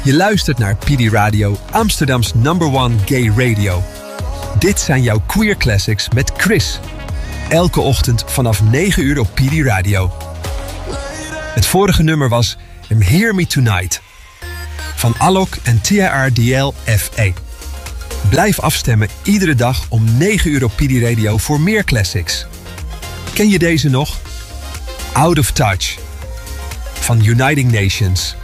Je luistert naar PD Radio, Amsterdams #1 gay radio. Dit zijn jouw Queer Classics met Chris. Elke ochtend vanaf 9 uur op PD Radio. Het vorige nummer was Hear Me Tonight van Alok en TIRDL-FE. Blijf afstemmen iedere dag om 9 uur op PD Radio voor meer classics. Ken je deze nog? Out of Touch van Uniting Nations.